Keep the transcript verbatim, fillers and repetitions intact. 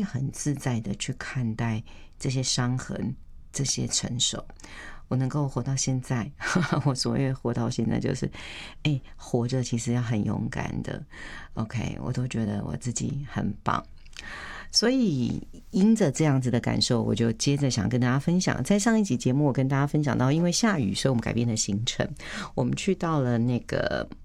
很自在的去看待这些伤痕，这些成熟。我能够活到现在，我所谓活到现在就是哎，活着其实要很勇敢的。 OK， 我都觉得我自己很棒。所以因着这样子的感受，我就接着想跟大家分享。在上一集节目我跟大家分享到，因为下雨所以我们改变了行程，我们去到了那个